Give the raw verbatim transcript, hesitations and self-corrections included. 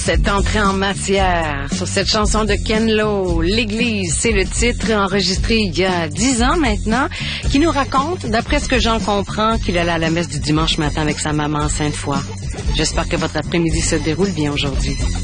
Cette entrée en matière sur cette chanson de Ken Lo, L'Église, c'est le titre enregistré il y a dix ans maintenant, qui nous raconte, d'après ce que j'en comprends, qu'il allait à la messe du dimanche matin avec sa maman Sainte-Foy. J'espère que votre après-midi se déroule bien aujourd'hui.